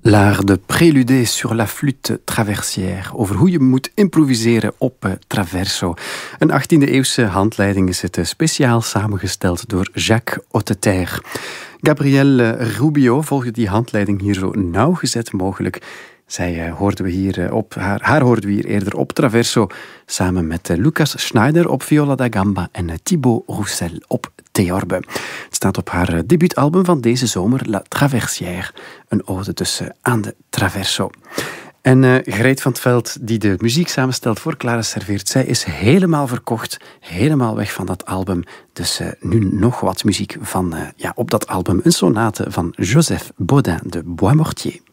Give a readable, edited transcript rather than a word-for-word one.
L'art de préluder sur la flûte traversière. Over hoe je moet improviseren op traverso. Een 18e-eeuwse handleiding is het speciaal samengesteld door Jacques Hotteterre. Gabrielle Rubio volgde die handleiding hier zo nauwgezet mogelijk. Zij hoorden we hier haar hoorden we hier eerder op traverso samen met Lucas Schneider op viola da gamba en Thibaut Roussel op theorbe. Het staat op haar debuutalbum van deze zomer, La Traversière, een ode dus aan de traverso. En Greet van 't Veld, die de muziek samenstelt voor Clara Serveert, zij is helemaal verkocht, helemaal weg van dat album. Dus nu nog wat muziek van op dat album, een sonate van Joseph Bodin de Boismortier.